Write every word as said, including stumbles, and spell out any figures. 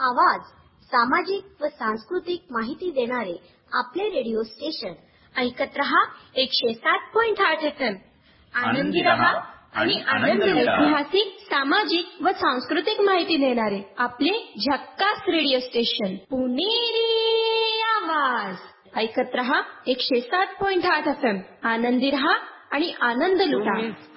आवाज, सामाजिक व सांस्कृतिक माहिती देणारे आपले रेडिओ स्टेशन. ऐकत रहा एकशे सात पॉइंट आठ एफ एम. आनंदी रहा आणि आनंद लुटा. ऐतिहासिक, सामाजिक व सांस्कृतिक माहिती देणारे आपले झक्कास रेडिओ स्टेशन. पुणेरी आवाज. ऐकत रहा एकशे सात पॉइंट आठ एफ एम. आनंदी रहा आणि आनंद लुटा.